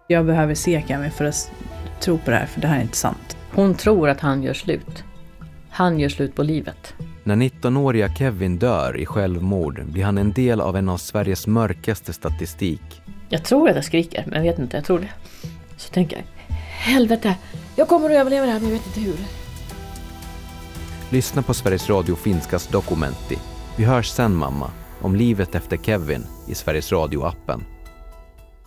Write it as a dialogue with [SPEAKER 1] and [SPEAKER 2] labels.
[SPEAKER 1] Jag behöver se Kevin för att tro på det här, för det här är inte sant.
[SPEAKER 2] Hon tror att han gör slut. Han gör slut på livet.
[SPEAKER 3] När 19-åriga Kevin dör i självmord blir han en del av en av Sveriges mörkaste statistik.
[SPEAKER 2] Jag tror att jag skriker, men jag vet inte, jag tror det. Så tänker jag, helvete, jag kommer att överleva det här, men jag vet inte hur.
[SPEAKER 3] Lyssna på Sveriges Radio Finskas Dokumenti. Vi hörs sen, mamma, om livet efter Kevin i Sveriges Radio-appen.